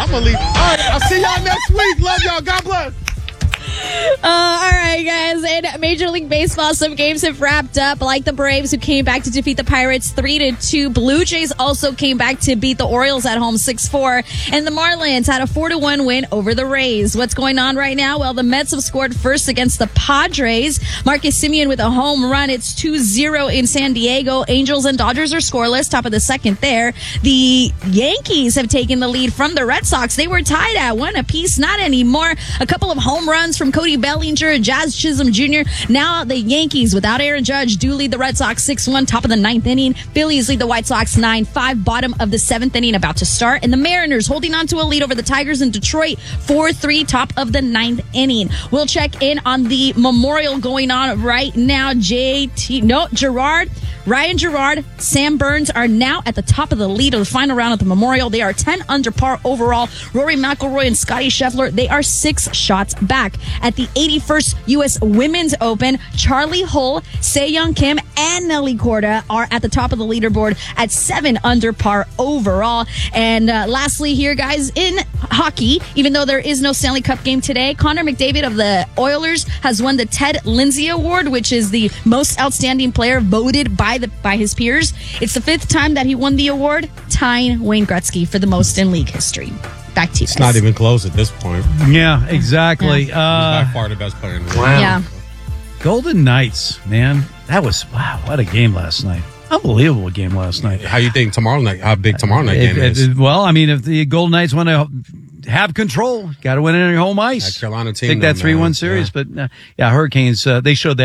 I'm going to leave. All right, I'll see y'all next week. Love y'all. God bless. All right, guys. In Major League Baseball, some games have wrapped up, like the Braves, who came back to defeat the Pirates 3-2. Blue Jays also came back to beat the Orioles at home 6-4. And the Marlins had a 4-1 win over the Rays. What's going on right now? Well, the Mets have scored first against the Padres. Marcus Semien with a home run. It's 2-0 in San Diego. Angels and Dodgers are scoreless, top of the second there. The Yankees have taken the lead from the Red Sox. They were tied at 1 apiece, not anymore. A couple of home runs from Cody Bellinger, Jazz Chisholm Jr. Now the Yankees, without Aaron Judge, do lead the Red Sox 6-1, top of the ninth inning. Phillies lead the White Sox 9-5, bottom of the seventh inning, about to start. And the Mariners holding on to a lead over the Tigers in Detroit 4-3, top of the ninth inning. We'll check in on the memorial going on right now. Ryan Gerard, Sam Burns are now at the top of the lead of the final round of the Memorial. They are 10 under par overall. Rory McIlroy and Scottie Scheffler, they are 6 shots back. At the 81st U.S. Women's Open, Charlie Hull, Se-Young Kim, and Nelly Korda are at the top of the leaderboard at 7 under par overall. And lastly here, guys, in hockey, even though there is no Stanley Cup game today, Connor McDavid of the Oilers has won the Ted Lindsay Award, which is the most outstanding player voted by his peers. It's the 5th time that he won the award, tying Wayne Gretzky for the most in league history. Back to you guys. It's not even close at this point. Yeah, exactly. He's by far the best player in the league. Wow. Yeah. Golden Knights, man. That was, wow, what a game last night. Unbelievable game last night. How you think tomorrow night, how big tomorrow night game is? Well, I mean, if the Golden Knights want to have control, got to win it on your home ice. That Carolina team. Take that 3-1 series. Yeah. But, Hurricanes, they showed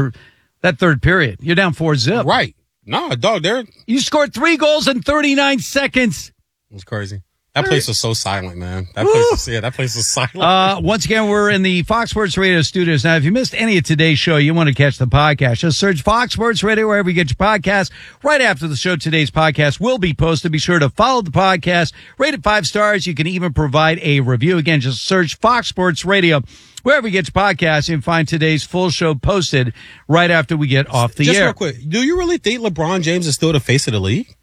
that third period. You're down 4-0. Right. No, dog, you scored 3 goals in 39 seconds. It was crazy. That place was so silent, man. That place was silent. Once again, we're in the Fox Sports Radio studios. Now, if you missed any of today's show, you want to catch the podcast, just search Fox Sports Radio wherever you get your podcast. Right after the show, today's podcast will be posted. Be sure to follow the podcast, rate it 5 stars. You can even provide a review. Again, just search Fox Sports Radio wherever you get your podcast. You can find today's full show posted right after we get off the air. Just real quick, do you really think LeBron James is still the face of the league?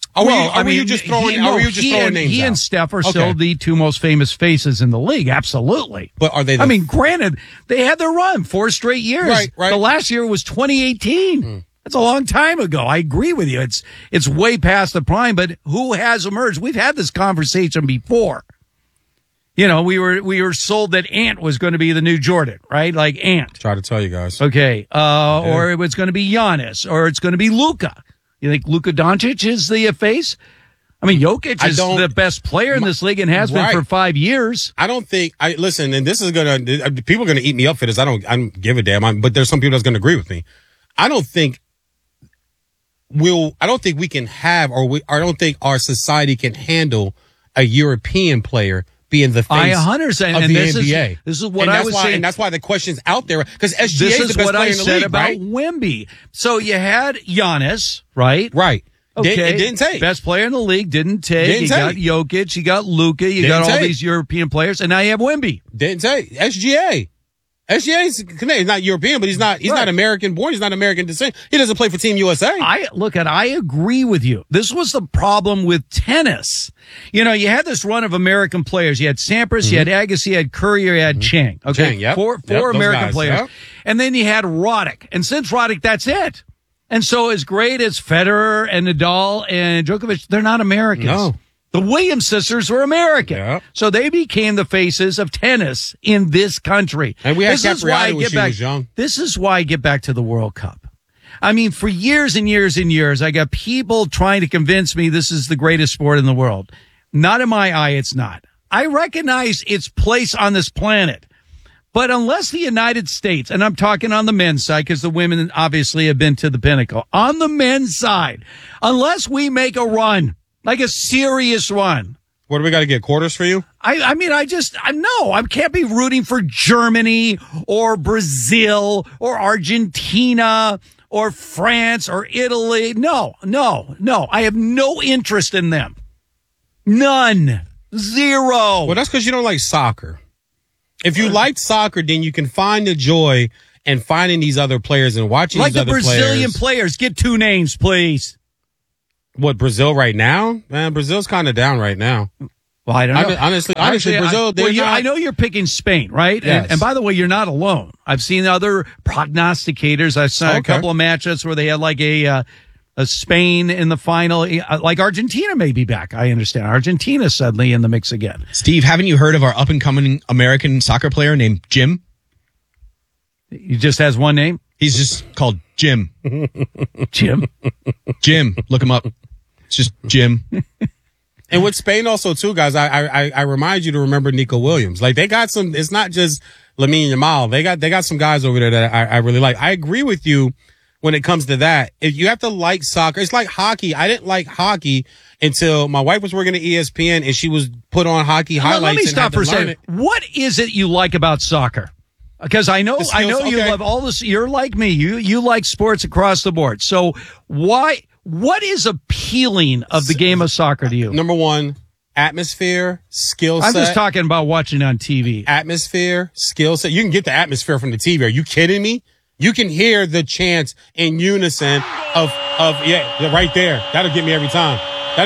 Are you just throwing names He out? and Steph are still the 2 most famous faces in the league. Absolutely. But are they? Granted, they had their run 4 straight years. Right. The last year was 2018. That's a long time ago. I agree with you. It's way past the prime, but who has emerged? We've had this conversation before. You know, we were sold that Ant was going to be the new Jordan, right? Like Ant. Try to tell you guys. Okay. Or it was going to be Giannis, or it's going to be Luka. You think Luka Doncic is the face? I mean, Jokic is the best player in this league and has been for 5 years. I don't think listen, and this is people are gonna eat me up for this. I don't give a damn. But there's some people that's gonna agree with me. I don't think we can have, I don't think our society can handle a European player being the face of the NBA. This is what I was saying. And that's why the question's out there, because SGA is the best player in the league, right? This is what I said about Wemby. So you had Giannis, right? Right. Okay. It didn't take. Best player in the league, didn't take. You got Jokic, you got Luka, you got all these European players, and now you have Wemby. Didn't take. SGA is Canadian. He's not European, but he's not American born. He's not American descent. He doesn't play for Team USA. I agree with you. This was the problem with tennis. You know, you had this run of American players. You had Sampras, you had Agassi, you had Curry, you had Chang. Okay. Chang, yep. Four American players. Yep. And then you had Roddick. And since Roddick, that's it. And so as great as Federer and Nadal and Djokovic, they're not Americans. No. The Williams sisters were American. Yeah. So they became the faces of tennis in this country. And we had Capriati when she was young. This is why I get back to the World Cup. I mean, for years and years and years, I got people trying to convince me this is the greatest sport in the world. Not in my eye, it's not. I recognize its place on this planet. But unless the United States, and I'm talking on the men's side because the women obviously have been to the pinnacle, on the men's side, unless we make a run, like a serious run. What do we got to get, quarters for you? I can't be rooting for Germany or Brazil or Argentina or France or Italy. No. I have no interest in them. None. Zero. Well, that's because you don't like soccer. If you liked soccer, then you can find the joy in finding these other players and watching these other players. Like the Brazilian players. Get 2 names, please. What, Brazil right now? Man, Brazil's kind of down right now. Well, I don't know. Honestly, Brazil. I know you're picking Spain, right? Yes. And by the way, you're not alone. I've seen other prognosticators. I've seen a couple of matchups where they had like a Spain in the final. Like Argentina may be back. I understand. Argentina suddenly in the mix again. Steve, haven't you heard of our up-and-coming American soccer player named Jim? He just has one name? He's just called Jim. Jim? Jim. Look him up. It's just Jim. And with Spain also too, guys, I remind you to remember Nico Williams. Like they got some, it's not just Lamine Yamal. They got some guys over there that I really like. I agree with you when it comes to that. If you have to like soccer, it's like hockey. I didn't like hockey until my wife was working at ESPN and she was put on hockey highlights. Let me stop for a second. What is it you like about soccer? Because I know you love all this. You're like me. You like sports across the board. So what is appealing of the game of soccer to you? Number one, atmosphere, skill set. I'm just talking about watching on TV. Atmosphere, skill set. You can get the atmosphere from the TV. Are you kidding me? You can hear the chants in unison of right there. That'll get me every time.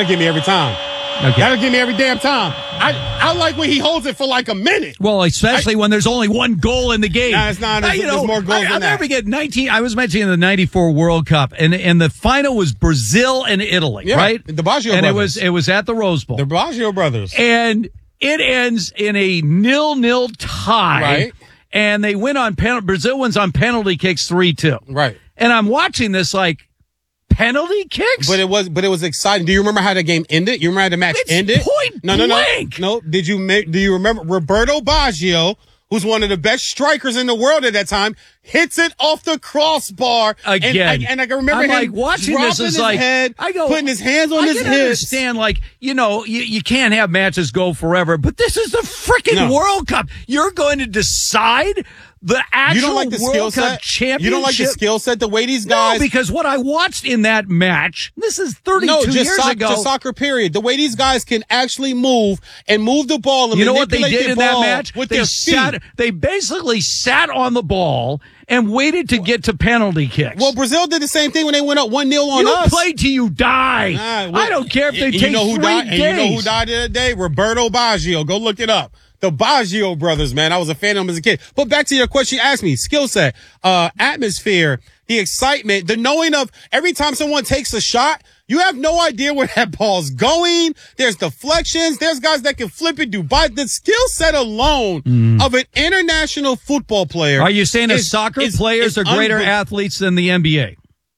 Okay. That'll get me every damn time. I like when he holds it for like a minute. Well, especially when there's only one goal in the game. Nah, it's not. There's more goals than that. I'll never forget 19. I was mentioning the '94 World Cup, and the final was Brazil and Italy, right? The Baggio and brothers. It was at the Rose Bowl. The Baggio brothers. And it ends in a 0-0 tie. Right. And they win on penalty. Brazil wins on penalty kicks 3-2. Right. And I'm watching this like, penalty kicks? But it was exciting. Do you remember how the game ended? You remember how the match ended? Point blank. No. Do you remember Roberto Baggio, who's one of the best strikers in the world at that time, hits it off the crossbar again? And I can remember him like watching this is like head, putting his hands on his hips. I understand, like, you can't have matches go forever, but this is the freaking World Cup. You're going to decide the actual World Cup championship. You don't like the skill set, the way these guys. No, because what I watched in that match, this is 32 years ago. Just soccer, period. The way these guys can actually move the ball and you know what they did in that match? They basically sat on the ball and waited to get to penalty kicks. Well, Brazil did the same thing when they went up 1-0 on us. You play till you die. I don't care if they take 3 days. And you know who died the other day? Roberto Baggio. Go look it up. The Baggio brothers, man. I was a fan of them as a kid. But back to your question you asked me. Skill set, atmosphere, the excitement, the knowing of every time someone takes a shot, you have no idea where that ball's going. There's deflections. There's guys that can flip it, the skill set alone of an international football player. Are you saying that soccer players are greater athletes than the NBA?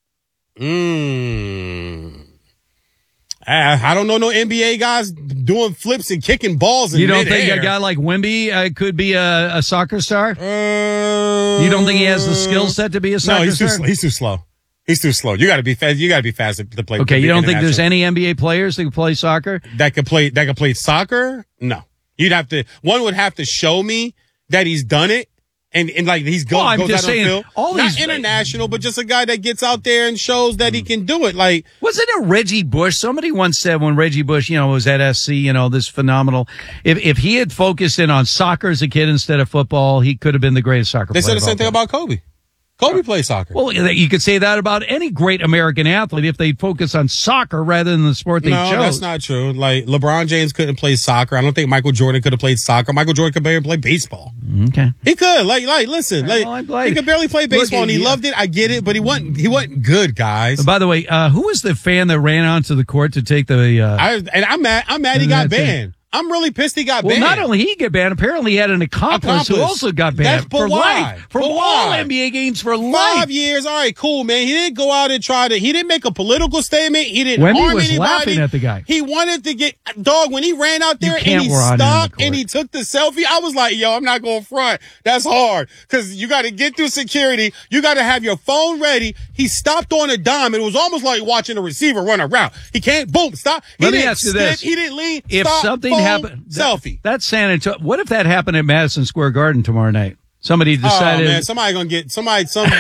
I don't know no NBA guys doing flips and kicking balls in midair. You don't think a guy like Wemby could be a soccer star? You don't think he has the skill set to be a soccer star? No, he's too slow. He's too slow. You got to be fast. You got to be fast to play. Okay, you don't think there's any NBA players that can play soccer? That could play soccer? No. One would have to show me that he's done it. And like goes out on the field. Not international, but just a guy that gets out there and shows that he can do it. Like, wasn't it Reggie Bush? Somebody once said when Reggie Bush, was at SC, this phenomenal. If he had focused in on soccer as a kid instead of football, he could have been the greatest soccer player. They said the same thing about Kobe. Kobe played soccer. Well, you could say that about any great American athlete if they focus on soccer rather than the sport they chose. No, that's not true. Like, LeBron James couldn't play soccer. I don't think Michael Jordan could have played soccer. Michael Jordan could barely play baseball. Okay. He could. Listen. He could barely play baseball, and he loved it. I get it, but he wasn't good, guys. By the way, who was the fan that ran onto the court to take the... I'm mad he got banned. I'm really pissed he got banned. Well, not only he got banned, apparently he had an accomplice who also got banned for life. From all NBA games for life. 5 years. All right, cool, man. He didn't go out and he didn't make a political statement. He didn't harm anybody. Wemby was laughing at the guy. He wanted to get, when he ran out there and he stopped and he took the selfie, I was like, yo, I'm not going front. That's hard. Cause you got to get through security. You got to have your phone ready. He stopped on a dime. It was almost like watching a receiver run a route. He can't, boom, stop. Let me ask you this. He didn't lean. If something happened, selfie. That's San Antonio. What if that happened at Madison Square Garden tomorrow night? Somebody decided. Oh man, somebody gonna get some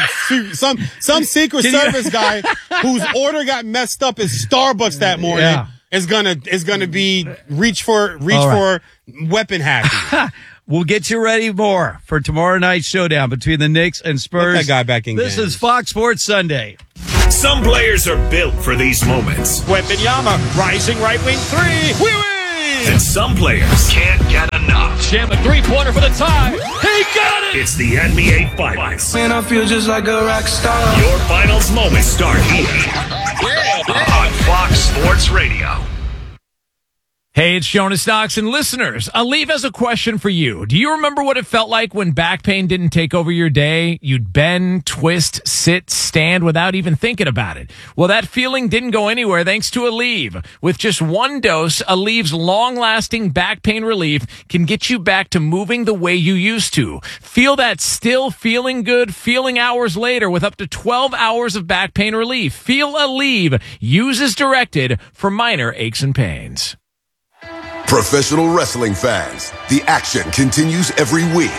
Secret Service guy whose order got messed up at Starbucks that morning is gonna be reach for weapon hacking. We'll get you ready more for tomorrow night's showdown between the Knicks and Spurs. Put that guy back in. This is Fox Sports Sunday. Some players are built for these moments. Wembanyama, rising right wing three. We win! And some players can't get enough. Jam a three-pointer for the tie. He got it! It's the NBA Finals. Man, I feel just like a rock star. Your finals moments start here on Fox Sports Radio. Hey, it's Jonas Knox, and listeners, Aleve has a question for you. Do you remember what it felt like when back pain didn't take over your day? You'd bend, twist, sit, stand without even thinking about it. Well, that feeling didn't go anywhere thanks to Aleve. With just one dose, Aleve's long-lasting back pain relief can get you back to moving the way you used to. Feel that still feeling good feeling hours later with up to 12 hours of back pain relief. Feel Aleve. Use as directed for minor aches and pains. Professional wrestling fans, the action continues every week.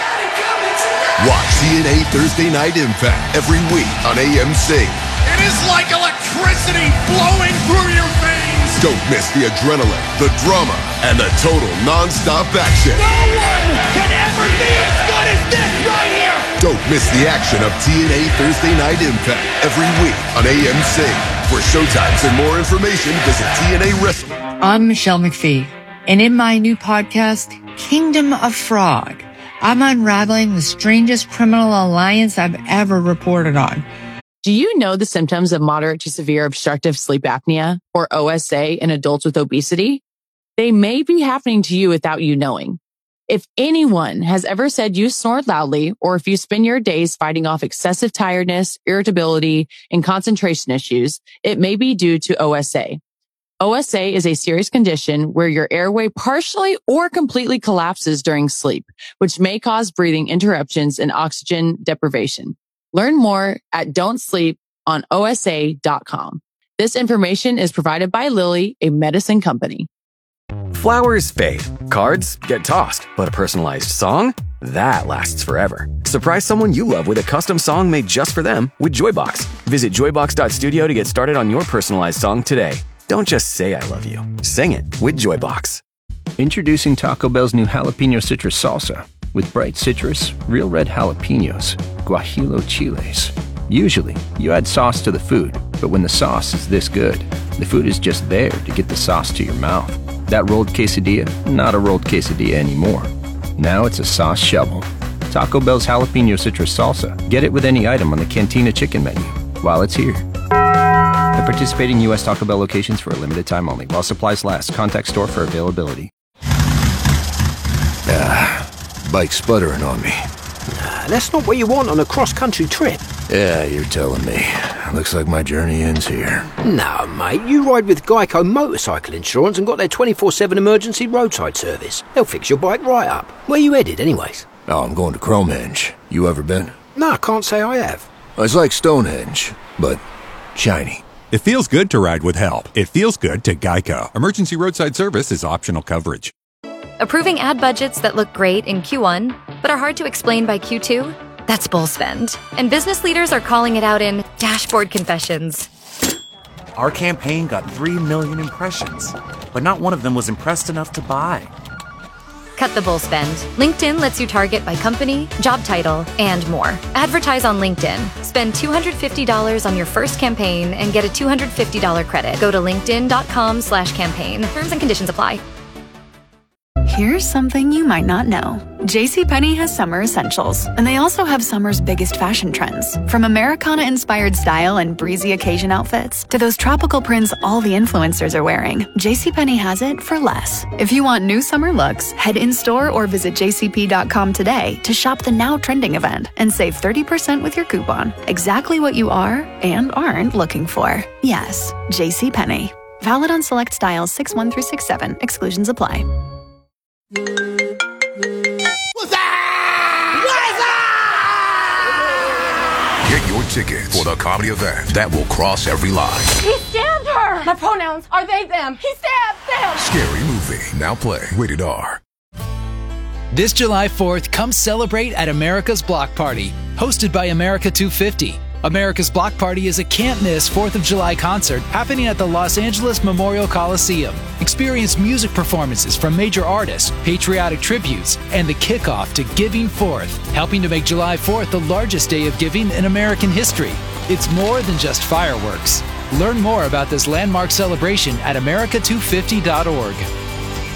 Watch TNA Thursday Night Impact every week on AMC. It is like electricity flowing through your veins. Don't miss the adrenaline, the drama, and the total non-stop action. No one can ever be as good as this right here. Don't miss the action of TNA Thursday Night Impact every week on AMC. For showtimes and more information, visit TNA Wrestling. I'm Michelle McPhee. And in my new podcast, Kingdom of Frog, I'm unraveling the strangest criminal alliance I've ever reported on. Do you know the symptoms of moderate to severe obstructive sleep apnea, or OSA, in adults with obesity? They may be happening to you without you knowing. If anyone has ever said you snore loudly, or if you spend your days fighting off excessive tiredness, irritability, and concentration issues, it may be due to OSA. OSA is a serious condition where your airway partially or completely collapses during sleep, which may cause breathing interruptions and oxygen deprivation. Learn more at don'tsleeponosa.com. This information is provided by Lilly, a medicine company. Flowers fade, cards get tossed, but a personalized song? That lasts forever. Surprise someone you love with a custom song made just for them with Joybox. Visit joybox.studio to get started on your personalized song today. Don't just say I love you. Sing it with Joybox. Introducing Taco Bell's new jalapeno citrus salsa with bright citrus, real red jalapenos, guajillo chiles. Usually, you add sauce to the food, but when the sauce is this good, the food is just there to get the sauce to your mouth. That rolled quesadilla, not a rolled quesadilla anymore. Now it's a sauce shovel. Taco Bell's jalapeno citrus salsa. Get it with any item on the Cantina chicken menu while it's here. At participating U.S. Taco Bell locations for a limited time only. While supplies last. Contact store for availability. Bike's sputtering on me. That's not what you want on a cross-country trip. Yeah, you're telling me. Looks like my journey ends here. No, mate, you ride with Geico Motorcycle Insurance and got their 24/7 emergency roadside service. They'll fix your bike right up. Where you headed, anyways? Oh, I'm going to Cromehenge. You ever been? No, I can't say I have. It's like Stonehenge, but shiny. It feels good to ride with help. It feels good to Geico. Emergency roadside service is optional coverage. Approving ad budgets that look great in Q1, but are hard to explain by Q2? That's bull spend. And business leaders are calling it out in dashboard confessions. Our campaign got 3 million impressions, but not one of them was impressed enough to buy. Cut the bull spend. LinkedIn lets you target by company, job title, and more. Advertise on LinkedIn. Spend $250 on your first campaign and get a $250 credit. Go to linkedin.com/campaign. Terms and conditions apply. Here's something you might not know. JCPenney has summer essentials, and they also have summer's biggest fashion trends. From Americana-inspired style and breezy occasion outfits to those tropical prints all the influencers are wearing, JCPenney has it for less. If you want new summer looks, head in-store or visit jcp.com today to shop the now trending event and save 30% with your coupon. Exactly what you are and aren't looking for. Yes, JCPenney. Valid on select styles 6-1 through 6-7. Exclusions apply. Get your tickets for the comedy event that will cross every line. He stabbed her! My pronouns are they, them. He stabbed them! Scary Movie. Now play. Rated R. This July 4th, come celebrate at America's Block Party, hosted by America 250. America's Block Party is a can't-miss 4th of July concert happening at the Los Angeles Memorial Coliseum. Experience music performances from major artists, patriotic tributes, and the kickoff to Giving Forth, helping to make July 4th the largest day of giving in American history. It's more than just fireworks. Learn more about this landmark celebration at america250.org.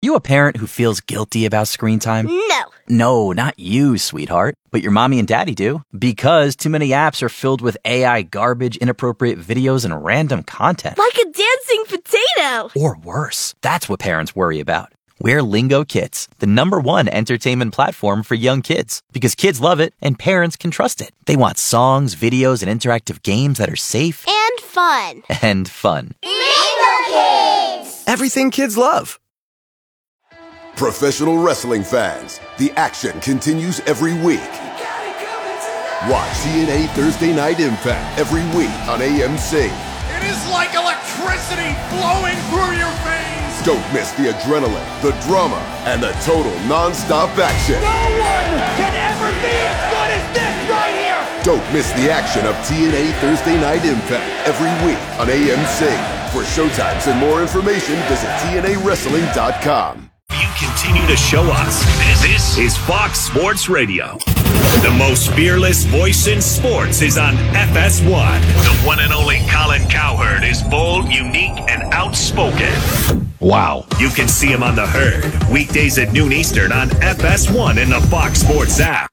you a parent who feels guilty about screen time? No. No, not you, sweetheart. But your mommy and daddy do. Because too many apps are filled with AI garbage, inappropriate videos, and random content. Like a dancing potato. Or worse. That's what parents worry about. We're Lingo Kids, the #1 entertainment platform for young kids. Because kids love it and parents can trust it. They want songs, videos, and interactive games that are safe. And fun. And fun. Lingo Kids! Everything kids love. Professional wrestling fans, the action continues every week. Watch TNA Thursday Night Impact every week on AMC. It is like electricity flowing through your veins. Don't miss the adrenaline, the drama, and the total non-stop action. No one can ever be as good as this right here. Don't miss the action of TNA Thursday Night Impact every week on AMC. For showtimes and more information, visit TNAWrestling.com. You continue to show us. This is Fox Sports Radio. The most fearless voice in sports is on FS1. The one and only Colin Cowherd is bold, unique, and outspoken. Wow. You can see him on The Herd, weekdays at noon Eastern on FS1 in the Fox Sports app.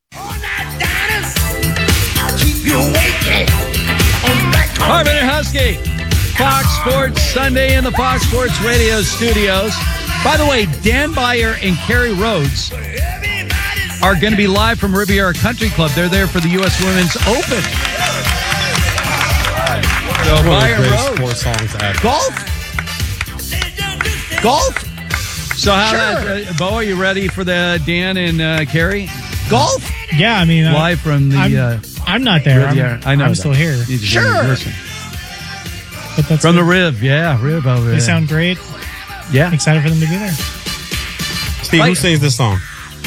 Harvin and Husky, Fox Sports Sunday in the Fox Sports Radio studios. By the way, Dan Beyer and Kerry Rhodes are going to be live from Riviera Country Club. They're there for the U.S. Women's Open. So Beyer Rhodes. 4 songs to add. Golf? So Bo, are you ready for the Dan and Kerry? Golf? Yeah, I mean, live from the. I'm not there. I know. I'm still here. Sure. Listen. But that's from good. the Riv, Riv over there. They sound great. Yeah, excited for them to be there. Steve, who sings this song?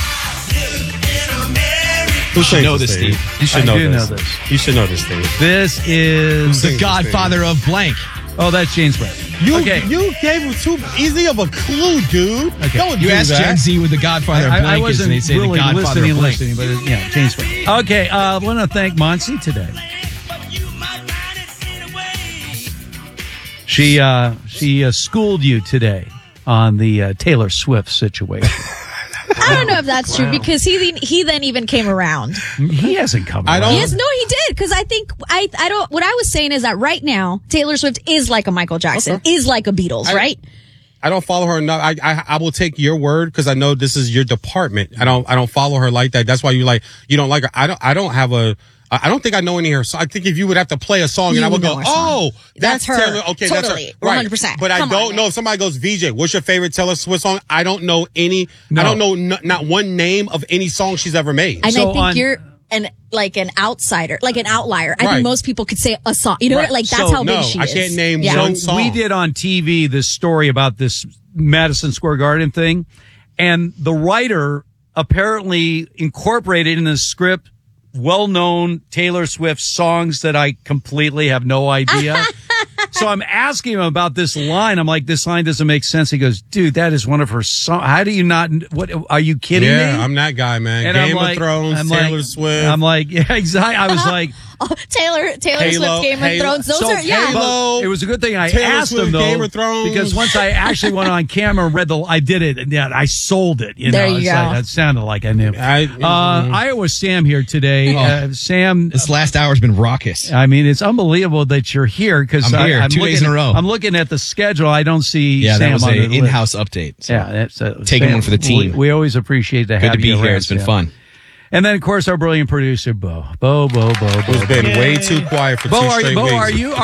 Who should know this, Steve? You should know this. You should know this, Steve. This is the Godfather of blank. Oh, that's James Brown. You gave him too easy of a clue, dude. Okay. Don't You do asked that. Gen Z with the Godfather of blank I is, wasn't and they say really the Godfather of blank. listening, but James Brown. Okay, I want to thank Monsi today. She schooled you today on the Taylor Swift situation. I don't know if that's true because he then even came around. He hasn't come around. Yes, no, he did because I think I don't. What I was saying is that right now Taylor Swift is like a Michael Jackson, is like a Beatles, right? I don't follow her enough. I will take your word because I know this is your department. I don't follow her like that. That's why you don't like her. I don't have a. I don't think I know any of her. So I think if you would have to play a song and I would go, oh, that's her. Taylor. Okay, totally. That's her. Right. 100%. But I don't know if somebody goes, VJ, what's your favorite Taylor Swift song? I don't know any. No. I don't know not one name of any song she's ever made. And I think you're an outsider, like an outlier. I Right. think most people could say a song. You know what? Like that's how big she is. I can't name Yeah. one So song. we did on TV this story about this Madison Square Garden thing, and the writer apparently incorporated in the script well-known Taylor Swift songs that I completely have no idea. So I'm asking him about this line. I'm like, this line doesn't make sense. He goes, dude, that is one of her songs. How do you not? What are you kidding me? Yeah, I'm that guy, man. And Game I'm like- of Thrones, I'm Taylor like- Swift. I'm like, yeah, exactly. I was like, Taylor Halo, Swift, Game of Halo. Thrones. Those so are Halo, it was a good thing I Taylor asked Swift, him though, Game of Thrones. because once I actually went on camera and read I did it, and I sold it. There you It's go. Like, that sounded like I knew. Iowa Sam here today. Sam, This last hour's been raucous. I mean, it's unbelievable that you're here because I'm here, 2 days in a row. I'm looking at the schedule. I don't see. Yeah, Sam that was on a the list. in-house update. So. Yeah, that's Taking Sam, one for the team. We always appreciate to Good have to be you here. around, It's been Sam. fun. And then, of course, our brilliant producer, Bo. Who's been way too quiet for Bo, 2 are straight you? Bo, weeks. are you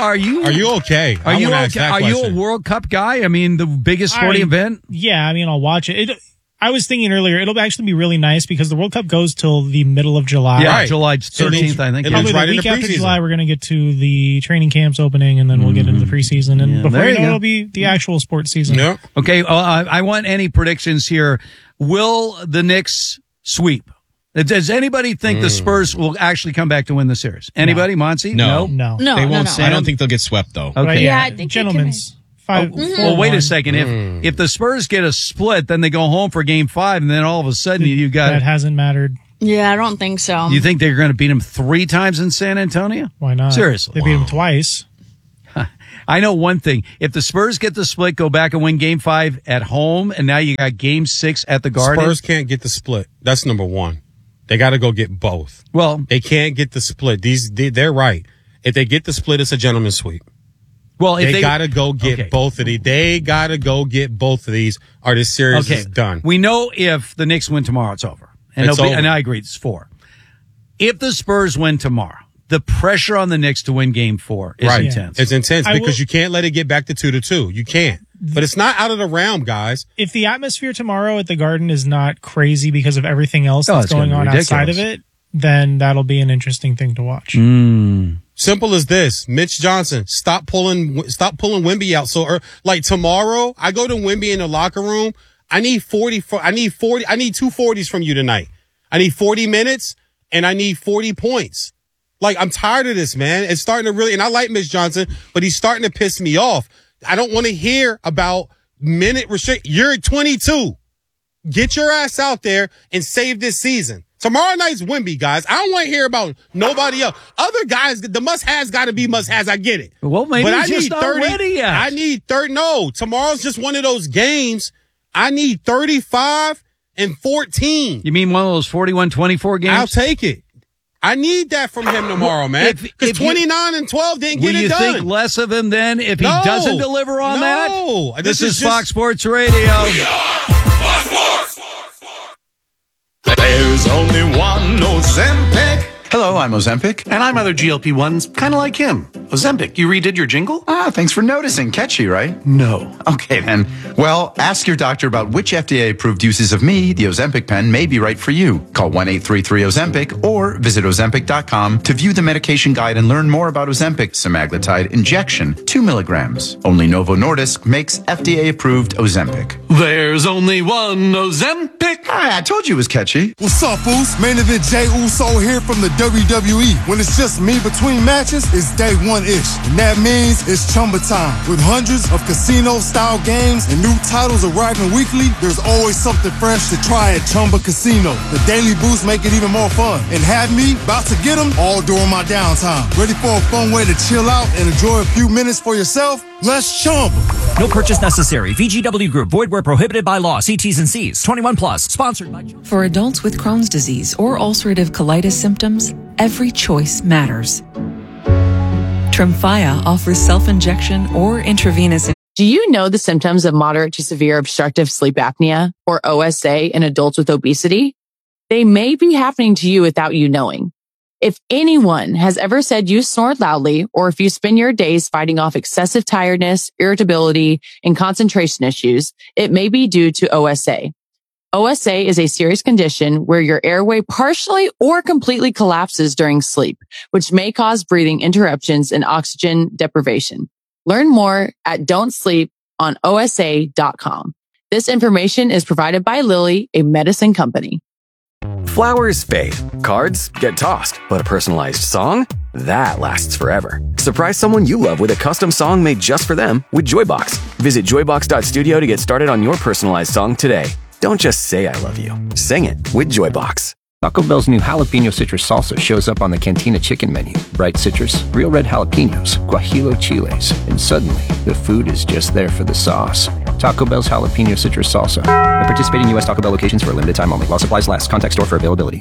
okay? Are you okay? Are you a World Cup guy? I mean, the biggest sporting event. Yeah, I mean, I'll watch it. I was thinking earlier, it'll actually be really nice because the World Cup goes till the middle of July. Yeah, right. July 13th, I think. Probably right the in week the after preseason. July, we're going to get to the training camps opening, and then we'll get into the preseason. And before there you you know, go. it'll be the actual sports season. Yeah. Okay, I want any predictions here. Will the Knicks sweep? Does anybody think the Spurs will actually come back to win the series? Anybody, Monsi? No. They won't. I don't think they'll get swept though. Okay. Yeah, I think gentlemen's. Well, wait a second. If the Spurs get a split, then they go home for Game 5, and then all of a sudden you got. That hasn't mattered. Yeah, I don't think so. You think they're going to beat them 3 times in San Antonio? Why not? Seriously, They beat them twice. I know one thing. If the Spurs get the split, go back and win Game 5 at home, and now you got Game 6 at the Garden. Spurs can't get the split. That's number one. They got to go get both. Well, they can't get the split. They're right. If they get the split, it's a gentleman's sweep. Well, if they got to go get both of these. They got to go get both of these, or this series is done. We know if the Knicks win tomorrow, it's over. And, and I agree, it's 4. If the Spurs win tomorrow, the pressure on the Knicks to win Game 4 is intense. It's intense because you can't let it get back to 2-2. You can't. But it's not out of the realm, guys. If the atmosphere tomorrow at the Garden is not crazy because of everything else that's going on outside of it, then that'll be an interesting thing to watch. Simple as this. Mitch Johnson, stop pulling Wemby out. So, like tomorrow, I go to Wemby in the locker room. I need 2 40s from you tonight. I need 40 minutes and I need 40 points. Like, I'm tired of this, man. It's starting to really, and I like Mitch Johnson, but he's starting to piss me off. I don't want to hear about minute restrict. You're at 22. Get your ass out there and save this season. Tomorrow night's Wemby, guys. I don't want to hear about nobody else. Other guys, the must-haves got to be must-haves. I get it. Well, maybe but he's just not ready yet. I need 30. No, tomorrow's just one of those games. I need 35 and 14. You mean one of those 41-24 games? I'll take it. I need that from him tomorrow, man. Because 29 and 12 didn't get it done. Will you think less of him then if he doesn't deliver on that? No. This is Fox Sports Radio. There's only one Ozempic. Hello, I'm Ozempic. And I'm other GLP-1s, kind of like him. Ozempic, you redid your jingle? Thanks for noticing. Catchy, right? No. Okay, then. Well, ask your doctor about which FDA-approved uses of me, the Ozempic pen, may be right for you. Call 1-833-OZEMPIC or visit Ozempic.com to view the medication guide and learn more about Ozempic semaglutide injection, 2 milligrams. Only Novo Nordisk makes FDA-approved Ozempic. There's only one Ozempic. I told you it was catchy. What's up, Uso? Main event Jey Uso here from the WWE. When it's just me between matches, it's day one-ish. And that means it's Chumba time. With hundreds of casino-style games and new titles arriving weekly, there's always something fresh to try at Chumba Casino. The daily boosts make it even more fun. And have me about to get them all during my downtime. Ready for a fun way to chill out and enjoy a few minutes for yourself? Let's Chumba. No purchase necessary. VGW Group. Void where prohibited by law. See T's and C's. 21 plus. Sponsored by... For adults with Crohn's disease or ulcerative colitis symptoms, every choice matters. Tremfya offers self-injection or intravenous. Do you know the symptoms of moderate to severe obstructive sleep apnea, or OSA, in adults with obesity? They may be happening to you without you knowing. If anyone has ever said you snored loudly, or if you spend your days fighting off excessive tiredness, irritability, and concentration issues, it may be due to OSA. OSA is a serious condition where your airway partially or completely collapses during sleep, which may cause breathing interruptions and oxygen deprivation. Learn more at don'tsleeponosa.com. This information is provided by Lilly, a medicine company. Flowers fade, cards get tossed, but a personalized song? That lasts forever. Surprise someone you love with a custom song made just for them with Joybox. Visit joybox.studio to get started on your personalized song today. Don't just say I love you. Sing it with Joybox. Taco Bell's new jalapeno citrus salsa shows up on the Cantina chicken menu. Bright citrus, real red jalapenos, guajillo chiles, and suddenly the food is just there for the sauce. Taco Bell's jalapeno citrus salsa. At participating U.S. Taco Bell locations for a limited time only. While supplies last. Contact store for availability.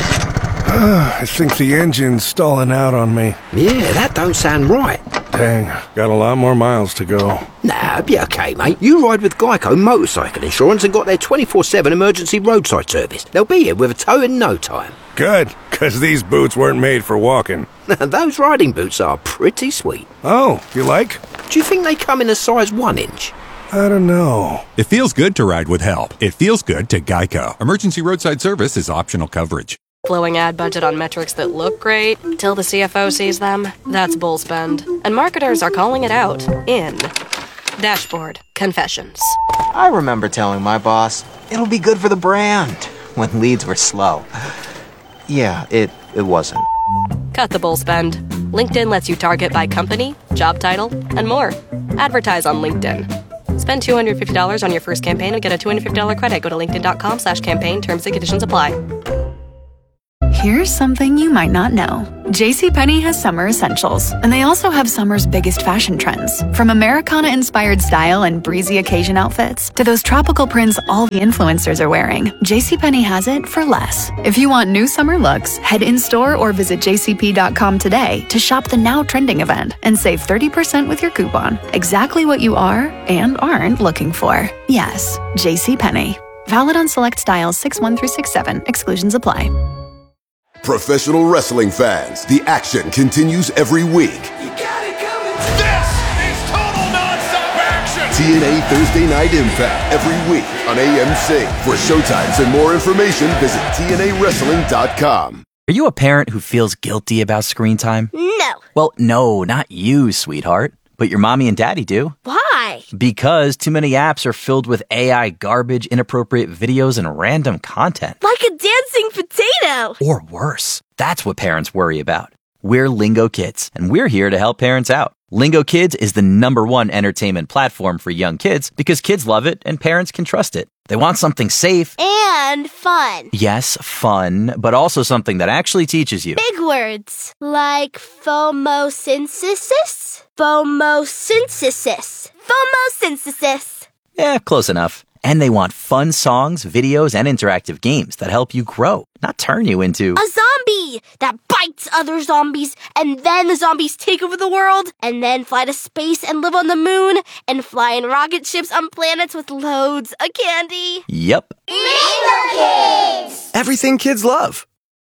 I think the engine's stalling out on me. Yeah, that don't sound right. Dang, got a lot more miles to go. Nah, be okay, mate. You ride with Geico Motorcycle Insurance and got their 24/7 emergency roadside service. They'll be here with a tow in no time. Good, because these boots weren't made for walking. Those riding boots are pretty sweet. Oh, you like? Do you think they come in a size 1 inch? I don't know. It feels good to ride with help. It feels good to Geico. Emergency roadside service is optional coverage. Blowing ad budget on metrics that look great till the CFO sees them, that's bull spend. And marketers are calling it out in Dashboard Confessions. I remember telling my boss, it'll be good for the brand, when leads were slow. Yeah, it wasn't. Cut the bull spend. LinkedIn lets you target by company, job title, and more. Advertise on LinkedIn. Spend $250 on your first campaign and get a $250 credit. Go to linkedin.com/campaign. Terms and conditions apply. Here's something you might not know. JCPenney has summer essentials, and they also have summer's biggest fashion trends. From Americana-inspired style and breezy occasion outfits to those tropical prints all the influencers are wearing, JCPenney has it for less. If you want new summer looks, head in-store or visit jcp.com today to shop the now trending event and save 30% with your coupon. Exactly what you are and aren't looking for. Yes, JCPenney. Valid on select styles 6-1 through 6-7. Exclusions apply. Professional wrestling fans, the action continues every week. This is total nonstop action! TNA Thursday Night Impact every week on AMC. For showtimes and more information, visit TNAWrestling.com. Are you a parent who feels guilty about screen time? No. Well, no, not you, sweetheart. But your mommy and daddy do. Why? Because too many apps are filled with AI garbage, inappropriate videos, and random content. Like a dancing potato. Or worse. That's what parents worry about. We're Lingo Kids, and we're here to help parents out. Lingo Kids is the #1 entertainment platform for young kids because kids love it and parents can trust it. They want something safe. And fun. Yes, fun, but also something that actually teaches you. Big words. Like phomosynthesis? Phomosynthesis. Phomosynthesis. Yeah, close enough. And they want fun songs, videos, and interactive games that help you grow, not turn you into a zombie that bites other zombies, and then the zombies take over the world, and then fly to space and live on the moon, and fly in rocket ships on planets with loads of candy. Yep. Lingo Kids! Everything kids love.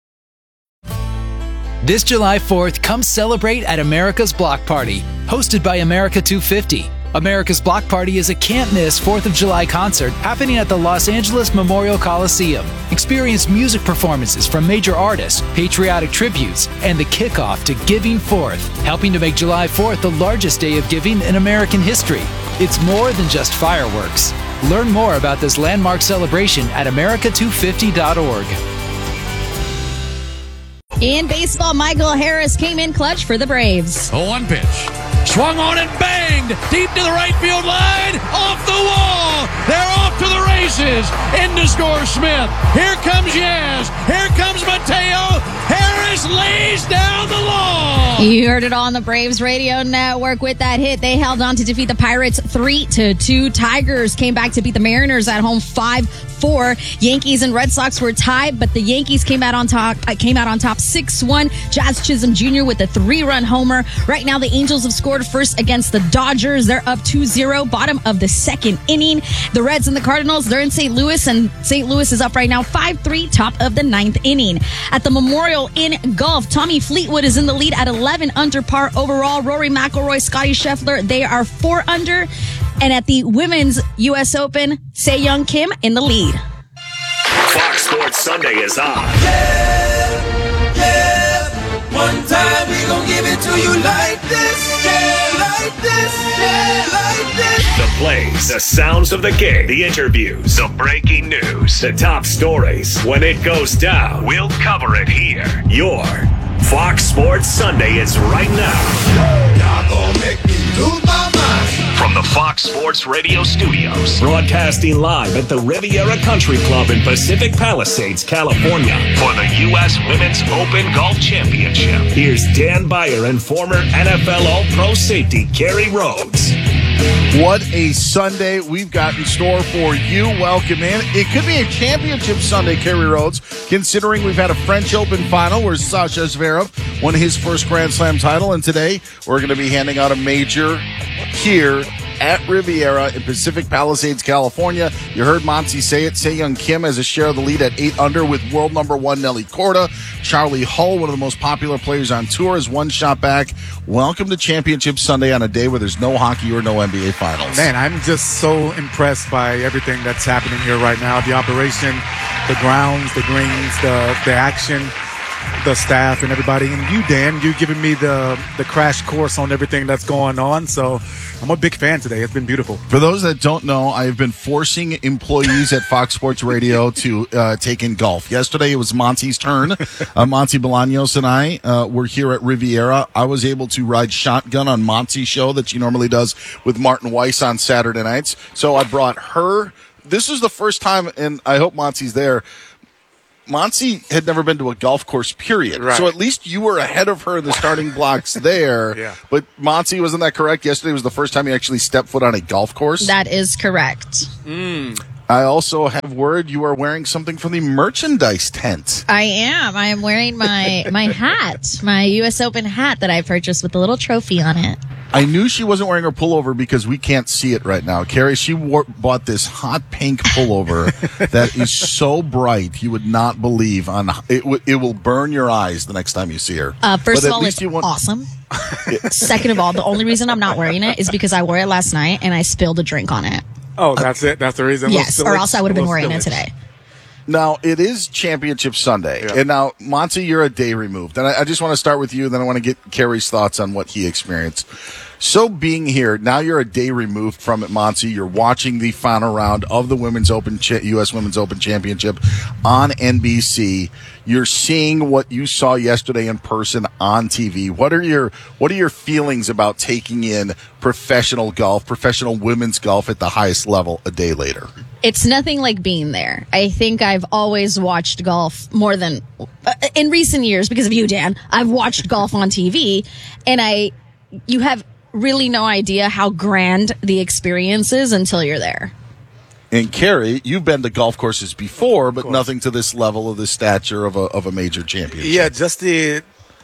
This July 4th, come celebrate at America's Block Party, hosted by America 250. America's Block Party is a can't-miss 4th of July concert happening at the Los Angeles Memorial Coliseum. Experience music performances from major artists, patriotic tributes, and the kickoff to Giving Forth, helping to make July 4th the largest day of giving in American history. It's more than just fireworks. Learn more about this landmark celebration at america250.org. In baseball, Michael Harris came in clutch for the Braves. 0-1 pitch. Swung on and banged deep to the right field line. Off the wall. They're off to the races. In to score Smith. Here comes Yaz. Here comes Mateo. Harris lays down the law. You heard it all on the Braves radio network. With that hit, they held on to defeat the Pirates 3-2. Tigers came back to beat the Mariners at home 5-4. Yankees and Red Sox were tied, but the Yankees came out on top 6-1. Jazz Chisholm Jr. with a 3-run homer. Right now, the Angels have scored first against the Dodgers. They're up 2-0, bottom of the second inning. The Reds and the Cardinals, they're in St. Louis, and St. Louis is up right now 5-3, top of the 9th inning. At the Memorial in golf, Tommy Fleetwood is in the lead at 11 under par overall. Rory McIlroy, Scottie Scheffler, they are 4 under. And at the Women's U.S. Open, Se-Young Kim in the lead. Fox Sports Sunday is on. One time we gon' give it to you like this, yeah, like this, yeah, like this. The plays, the sounds of the game, the interviews, the breaking news, the top stories. When it goes down, we'll cover it here. Your Fox Sports Sunday is right now. Y'all gon' make me lose my mind. From the Fox Sports Radio studios, broadcasting live at the Riviera Country Club in Pacific Palisades, California, for the U.S. Women's Open Golf Championship. Here's Dan Beyer and former NFL All-Pro safety Kerry Rhodes. What a Sunday we've got in store for you. Welcome in. It could be a championship Sunday, Kerry Rhodes, considering we've had a French Open final where Sasha Zverev won his first Grand Slam title, and today we're going to be handing out a major here at Riviera in Pacific Palisades, California. You heard Monty say it. Se-Young Kim has a share of the lead at 8 under with world number 1 Nelly Korda. Charlie Hull, one of the most popular players on tour, is 1 shot back. Welcome to Championship Sunday on a day where there's no hockey or no NBA Finals. Man, I'm just so impressed by everything that's happening here right now. The operation, the grounds, the greens, the action, the staff, and everybody. And you, Dan, you've given me the crash course on everything that's going on. So I'm a big fan today. It's been beautiful. For those that don't know, I've been forcing employees at Fox Sports Radio to take in golf. Yesterday, it was Monty's turn. Monty Bolaños and I were here at Riviera. I was able to ride shotgun on Monty's show that she normally does with Martin Weiss on Saturday nights. So I brought her. This is the first time, and I hope Monty's there, Monty had never been to a golf course, period. Right. So at least you were ahead of her in the starting blocks there. Yeah. But Monty, wasn't that correct? Yesterday was the first time you actually stepped foot on a golf course? That is correct. I also have word you are wearing something from the merchandise tent. I am. I am wearing my hat, my U.S. Open hat that I purchased with a little trophy on it. I knew she wasn't wearing her pullover because we can't see it right now. Carrie, she bought this hot pink pullover that is so bright you would not believe. It will burn your eyes the next time you see her. First of all, it's awesome. Second of all, the only reason I'm not wearing it is because I wore it last night and I spilled a drink on it. Oh, that's it? That's the reason? Yes, or else I would have been wearing it today. Now, it is Championship Sunday. Yeah. And now, Monty, you're a day removed. And I just want to start with you, then I want to get Kerry's thoughts on what he experienced. So being here, now you're a day removed from it, Monty. You're watching the final round of the U.S. Women's Open Championship on NBC. You're seeing what you saw yesterday in person on TV. What are your feelings about taking in professional women's golf at the highest level a day later? It's nothing like being there. I think I've always watched golf more than in recent years because of you, Dan. I've watched golf on TV, and you have really no idea how grand the experience is until you're there. And Carrie, you've been to golf courses before, but nothing to this level of the stature of a major championship. Yeah, just the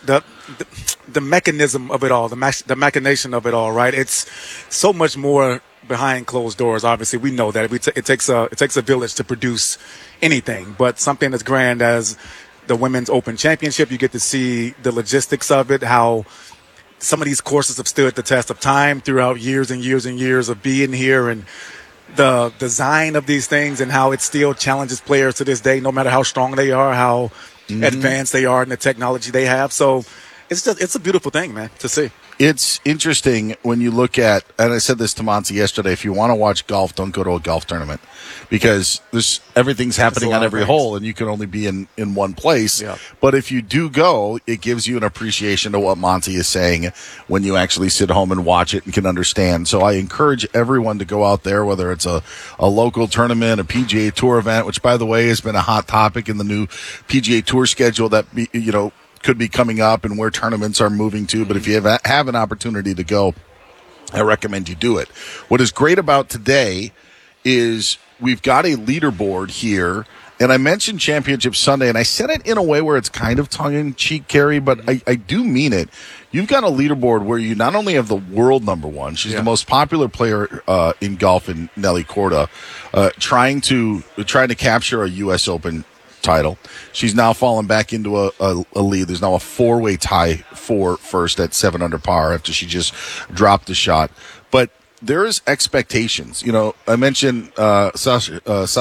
mechanism of it all, the machination of it all, right? It's so much more behind closed doors. Obviously, we know that it takes a village to produce anything, but something as grand as the Women's Open Championship, you get to see the logistics of it, how some of these courses have stood the test of time throughout years and years and years of being here, and the design of these things and how it still challenges players to this day, no matter how strong they are, how advanced they are in the technology they have. So it's a beautiful thing, man, to see. It's interesting when you look at, and I said this to Monty yesterday, if you want to watch golf, don't go to a golf tournament because everything's happening on every hole and you can only be in one place. Yeah. But if you do go, it gives you an appreciation to what Monty is saying when you actually sit home and watch it and can understand. So I encourage everyone to go out there, whether it's a local tournament, a PGA Tour event, which, by the way, has been a hot topic in the new PGA Tour schedule that, could be coming up and where tournaments are moving to. But if you have an opportunity to go, I recommend you do it. What is great about today is we've got a leaderboard here, and I mentioned Championship Sunday, and I said it in a way where it's kind of tongue-in-cheek, Carrie, but I do mean it. You've got a leaderboard where you not only have the world number one, she's the most popular player in golf in Nelly Korda, trying to capture a U.S. Open title. She's now fallen back into a lead. There's now a four-way tie for first at 7 under par after she just dropped the shot. But there is expectations. I mentioned Alexander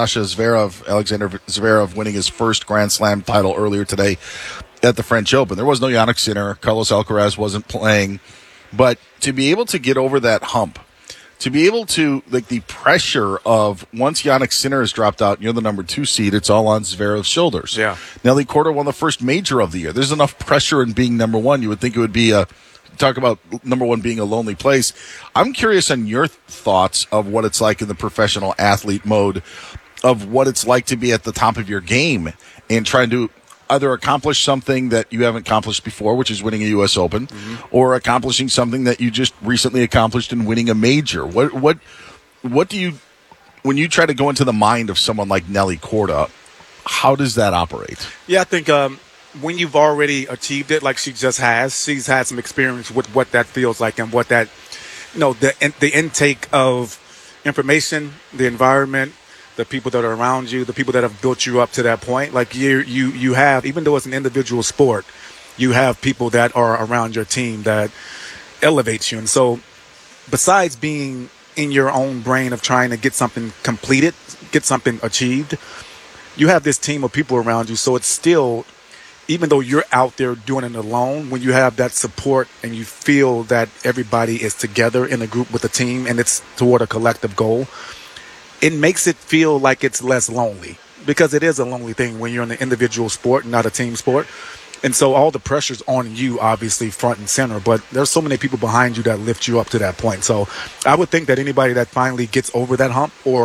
Zverev winning his first Grand Slam title earlier today at the French Open. There was no Jannik Sinner. Carlos Alcaraz wasn't playing. But to be able to get over that hump, to be able to, the pressure of once Jannik Sinner has dropped out and you're the number 2 seed, it's all on Zverev's shoulders. Yeah. Nelly Korda won the first major of the year. There's enough pressure in being number 1. You would think it would be talk about number 1 being a lonely place. I'm curious on your thoughts of what it's like in the professional athlete mode, of what it's like to be at the top of your game and trying to either accomplish something that you haven't accomplished before, which is winning a U.S. Open, or accomplishing something that you just recently accomplished in winning a major. What do you, when you try to go into the mind of someone like Nelly Korda, how does that operate? Yeah, I think when you've already achieved it, like she just has, she's had some experience with what that feels like and what that, the intake of information, the environment, the people that are around you, the people that have built you up to that point. Like you have, even though it's an individual sport, you have people that are around your team that elevates you. And so besides being in your own brain of trying to get something completed, get something achieved, you have this team of people around you. So it's still, even though you're out there doing it alone, when you have that support and you feel that everybody is together in a group with a team and it's toward a collective goal, it makes it feel like it's less lonely, because it is a lonely thing when you're in an individual sport, not a team sport. And so all the pressure's on you, obviously, front and center, but there's so many people behind you that lift you up to that point. So I would think that anybody that finally gets over that hump or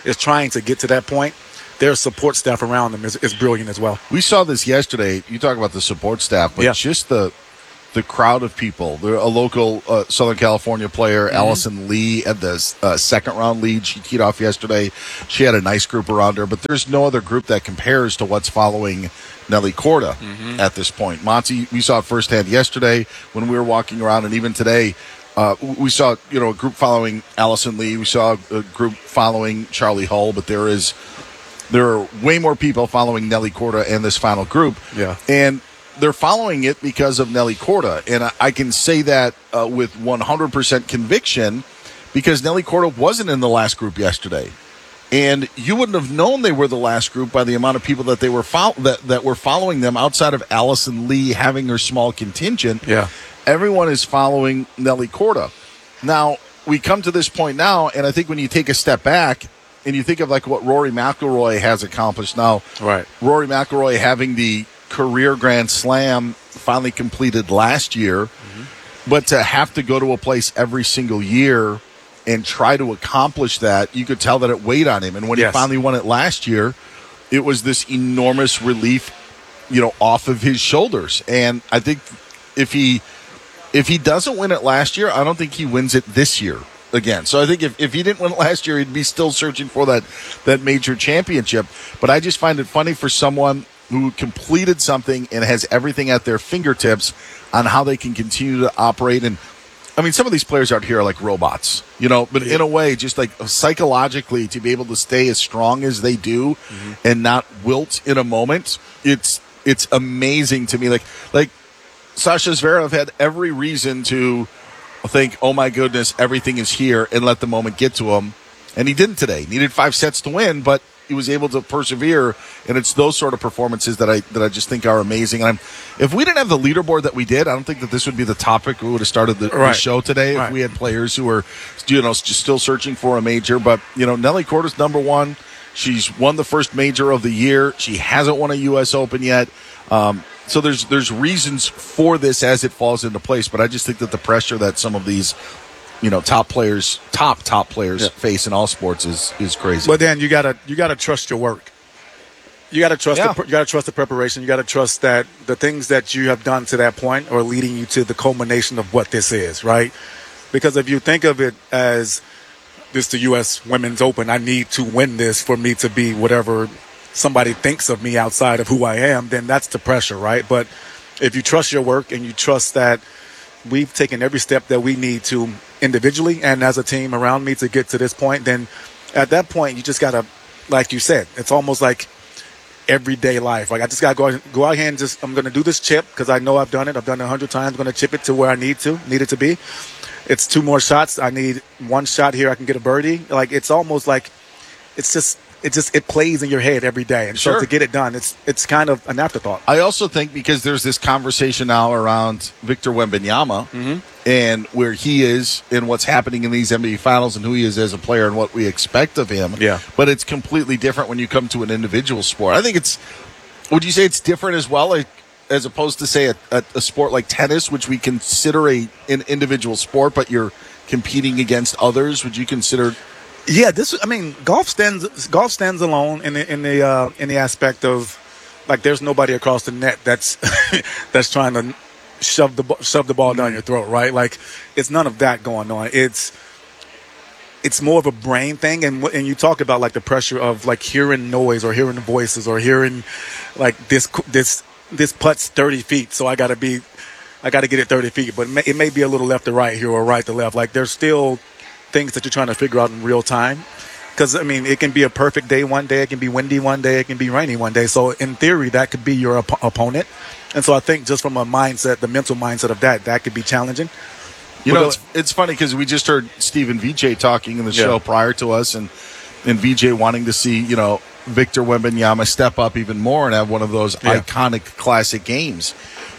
is trying to get to that point, their support staff around them is brilliant as well. We saw this yesterday. You talk about the support staff, but just the crowd of people. A local Southern California player, Allison Lee, at the second-round lead. She teed off yesterday. She had a nice group around her, but there's no other group that compares to what's following Nelly Korda at this point. Monty, we saw it firsthand yesterday when we were walking around, and even today, we saw a group following Allison Lee. We saw a group following Charlie Hull, but there are way more people following Nelly Korda and this final group. Yeah. And they're following it because of Nelly Korda. And I can say that with 100% conviction because Nelly Korda wasn't in the last group yesterday. And you wouldn't have known they were the last group by the amount of people that they were that were following them outside of Allison Lee having her small contingent. Yeah. Everyone is following Nelly Korda. Now, we come to this point now, and I think when you take a step back and you think of like what Rory McIlroy has accomplished now, right? Rory McIlroy having the career Grand Slam finally completed last year, but to have to go to a place every single year and try to accomplish that, you could tell that it weighed on him. And when he finally won it last year, it was this enormous relief, off of his shoulders. And I think if he doesn't win it last year, I don't think he wins it this year again. So I think if he didn't win it last year, he'd be still searching for that major championship. But I just find it funny for someone who completed something and has everything at their fingertips on how they can continue to operate. And I mean, some of these players out here are like robots, but in a way, just like psychologically to be able to stay as strong as they do and not wilt in a moment. It's amazing to me. Like Sasha Zverev had every reason to think, oh my goodness, everything is here, and let the moment get to him. And he didn't today. He needed 5 sets to win, but he was able to persevere, and it's those sort of performances that I just think are amazing. And if we didn't have the leaderboard that we did, I don't think that this would be the topic we would have started the show today. If we had players who were, just still searching for a major. But Nelly Korda's number one. She's won the first major of the year. She hasn't won a U.S. Open yet. So there's reasons for this as it falls into place. But I just think that the pressure that some of these top players face in all sports is crazy. But then you gotta trust your work. You gotta trust the preparation. You gotta trust that the things that you have done to that point are leading you to the culmination of what this is, right? Because if you think of it as this, the U.S. Women's Open, I need to win this for me to be whatever somebody thinks of me outside of who I am, then that's the pressure, right? But if you trust your work and you trust that we've taken every step that we need to individually and as a team around me to get to this point, then at that point you just gotta, like you said, it's almost like everyday life. Like I just gotta go out here and I'm gonna do this chip because I know I've done it. I've done it 100 times. I'm gonna chip it to where I need it to be. It's 2 more shots. I need 1 shot here. I can get a birdie. Like it's almost like it plays in your head every day. And so to get it done, it's kind of an afterthought. I also think because there's this conversation now around Victor Wembanyama and where he is and what's happening in these NBA finals and who he is as a player and what we expect of him. Yeah. But it's completely different when you come to an individual sport. I think would you say it's different as well, as opposed to, say, a sport like tennis, which we consider an individual sport, but you're competing against others? Would you consider... Yeah, golf stands alone in the aspect of like there's nobody across the net that's trying to shove the ball down your throat, right? Like it's none of that going on. It's more of a brain thing, and you talk about like the pressure of like hearing noise or hearing voices or hearing like this putt's 30 feet, so I got to get it 30 feet, but it may be a little left to right here or right to left. Like there's still things that you're trying to figure out in real time, because it can be a perfect day one day, it can be windy one day, it can be rainy one day. So in theory, that could be your opponent, and so I think just from a mindset, the mental mindset of that could be challenging. It's funny because we just heard Stephen VJ talking in the show prior to us, and VJ wanting to see Victor Wembanyama step up even more and have one of those iconic classic games.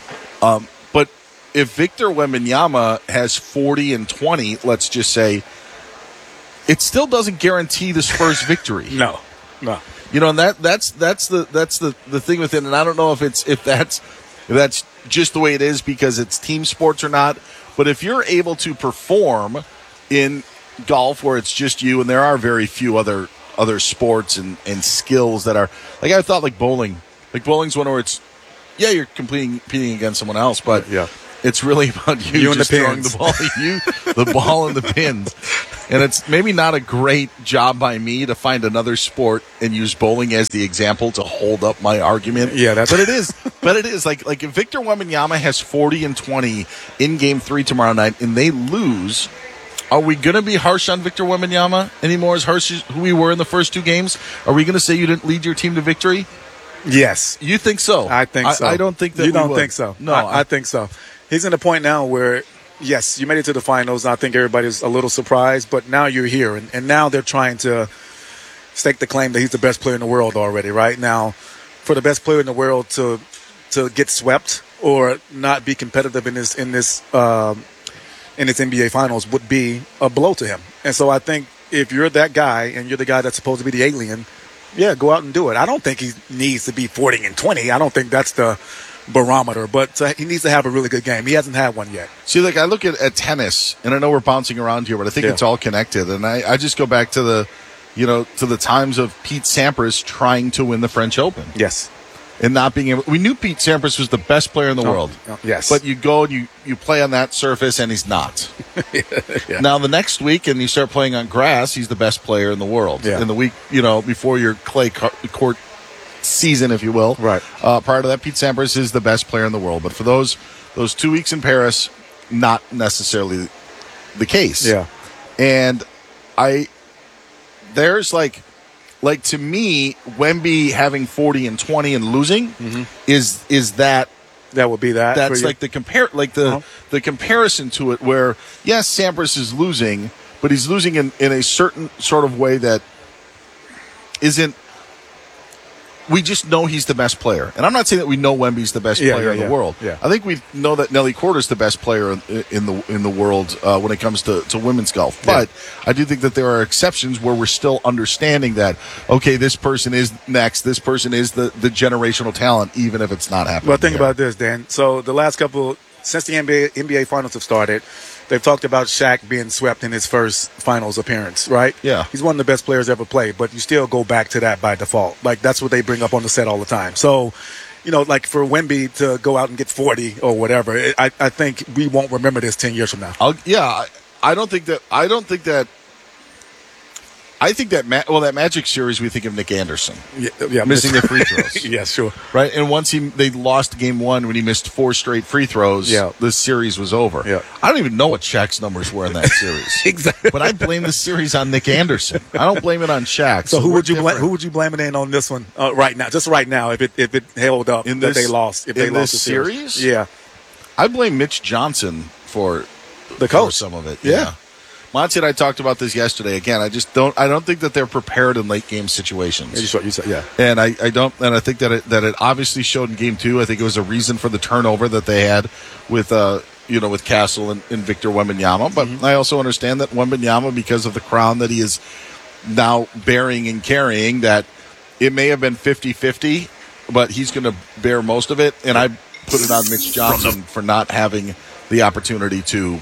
But if Victor Wembanyama has 40 and 20, let's just say, it still doesn't guarantee the Spurs victory. No. And that's the thing with it. And I don't know if that's just the way it is because it's team sports or not. But if you're able to perform in golf where it's just you, and there are very few other other sports and skills that are like I thought like bowling. Like bowling's one where it's you're competing against someone else, but it's really about you just throwing the ball and the pins. And it's maybe not a great job by me to find another sport and use bowling as the example to hold up my argument. Yeah, but it is. But it is like if Victor Wembanyama has 40 and 20 in Game 3 tomorrow night, and they lose. Are we going to be harsh on Victor Wembanyama anymore? As harsh as who we were in the first 2 games? Are we going to say you didn't lead your team to victory? Yes. You think so? I think so. I don't think that you don't think so. No, I think so. He's in the point now where, yes, you made it to the finals. And I think everybody's a little surprised, but now you're here, and now they're trying to stake the claim that he's the best player in the world already. Right now, for the best player in the world to get swept or not be competitive in this NBA Finals would be a blow to him. And so I think if you're that guy and you're the guy that's supposed to be the alien, go out and do it. I don't think he needs to be 40 and 20. I don't think that's the barometer, but he needs to have a really good game. He hasn't had one yet. See, like I look at tennis, and I know we're bouncing around here, but I think it's all connected. And I just go back to the times of Pete Sampras trying to win the French Open. Yes. And not being able. We knew Pete Sampras was the best player in the world. Yes. But you go and you play on that surface, and he's not. Now, the next week, and you start playing on grass, he's the best player in the world. Yeah. In the week, before your clay court season, if you will. Right. Prior to that, Pete Sampras is the best player in the world. But for those 2 weeks in Paris, not necessarily the case. Yeah. And there's like to me, Wemby having 40 and 20 and losing is that would be that. That's like the the comparison to it where yes, Sampras is losing, but he's losing in a certain sort of way that isn't. We just know he's the best player. And I'm not saying that we know Wemby's the best player in the world. Yeah. I think we know that Nelly Korda's the best player in the world when it comes to women's golf. But I do think that there are exceptions where we're still understanding that, okay, this person is next. This person is the generational talent, even if it's not happening. Well, think about this, Dan. So the last since the NBA Finals have started, they've talked about Shaq being swept in his first finals appearance, right? Yeah. He's one of the best players ever played, but you still go back to that by default. Like, that's what they bring up on the set all the time. So, like for Wemby to go out and get 40 or whatever, I think we won't remember this 10 years from now. I think that that Magic series, we think of Nick Anderson yeah, missing the free throws. Yeah, sure. Right, and once they lost game 1 when he missed 4 straight free throws, the series was over. Yeah. I don't even know what Shaq's numbers were in that series. Exactly. But I blame the series on Nick Anderson. I don't blame it on Shaq. So who would you blame it in on this one right now? Just right now, if it held up that they lost, if they lost the series? Yeah, I blame Mitch Johnson for the coach. For some of it. Yeah. Monty and I talked about this yesterday. Again, I don't think that they're prepared in late game situations. That's what you said, yeah. And I think that it obviously showed in game 2. I think it was a reason for the turnover that they had with with Castle and Victor Wembanyama. But I also understand that Wembanyama, because of the crown that he is now bearing and carrying, that it may have been 50-50, but he's going to bear most of it. And I put it on Mitch Johnson for not having the opportunity to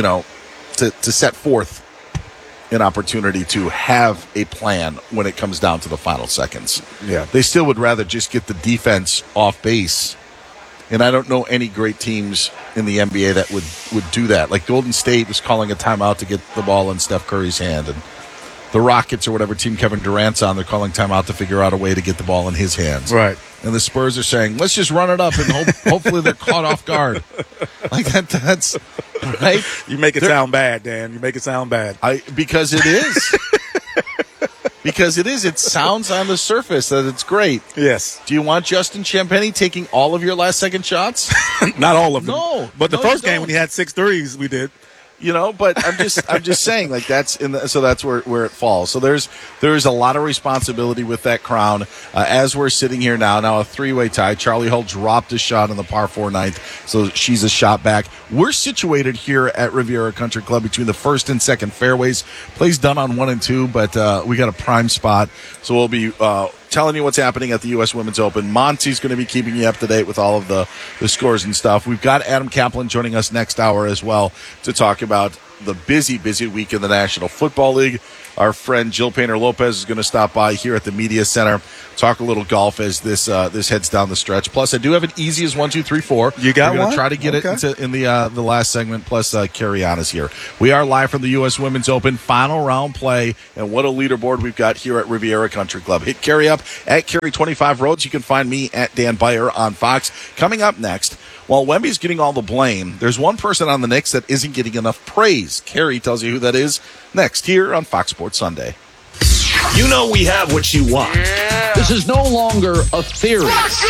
set forth an opportunity to have a plan when it comes down to the final seconds. Yeah. They still would rather just get the defense off base. And I don't know any great teams in the NBA that would do that. Like Golden State was calling a timeout to get the ball in Steph Curry's hand. And the Rockets or whatever team Kevin Durant's on, they're calling timeout to figure out a way to get the ball in his hands. Right. And the Spurs are saying, let's just run it up and hopefully they're caught off guard. Like that's right. You make it sound bad, Dan. You make it sound bad. Because it is. Because it is. It sounds on the surface that it's great. Yes. Do you want Justin Champagnie taking all of your last-second shots? Not all of them. No. But the first game when he had 6 threes, we did. But I'm just saying, like that's so that's where it falls. So there's a lot of responsibility with that crown. As we're sitting here now a 3-way tie. Charlie Hull dropped a shot on the par 4 ninth, so she's a shot back. We're situated here at Riviera Country Club between the first and second fairways. Play's done on 1 and 2, but we got a prime spot, so we'll be telling you what's happening at the U.S. Women's Open. Monty's going to be keeping you up to date with all of the scores and stuff. We've got Adam Kaplan joining us next hour as well to talk about the busy week in the National Football League. Our friend Jill Painter-Lopez is going to stop by here at the Media Center, talk a little golf as this heads down the stretch. Plus, I do have an easy as 1, 2, 3, 4. You got We're one? going to try to get it in the last segment. Plus, Carrie Ann is here. We are live from the U.S. Women's Open final round play, and what a leaderboard we've got here at Riviera Country Club. Hit Carrie up at Carrie25 Roads. You can find me at Dan Beyer on Fox. Coming up next, while Wemby's getting all the blame, there's one person on the Knicks that isn't getting enough praise. Carrie tells you who that is next here on Fox Sports Sunday. You know we have what you want. This is no longer a theory.